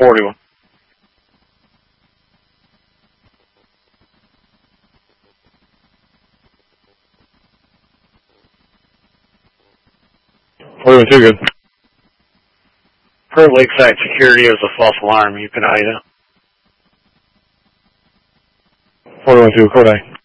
41. 41 2, good. Per Lakeside Security, it was a false alarm. You can hide it. 41 2, Kodak.